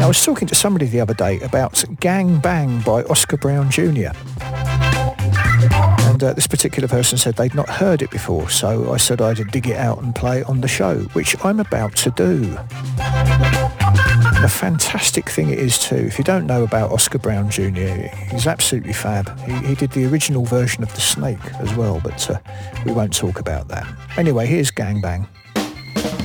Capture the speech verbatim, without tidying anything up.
was talking to somebody the other day about Gang Bang by Oscar Brown Junior And uh, this particular person said they'd not heard it before, so I said I'd dig it out and play it on the show, which I'm about to do. And a fantastic thing it is too. If you don't know about Oscar Brown Junior, he's absolutely fab. He, he did the original version of The Snake as well, but uh, we won't talk about that. Anyway, here's Gang Bang.